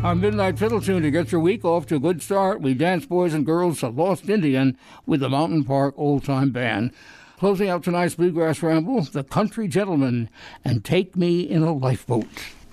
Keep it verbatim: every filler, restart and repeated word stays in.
Our Midnight Fiddle Tune to get your week off to a good start. We dance, boys and girls, to Lost Indian with the Mountain Park Old Time Band. Closing out tonight's Bluegrass Ramble, the Country Gentlemen and Take Me in a Lifeboat.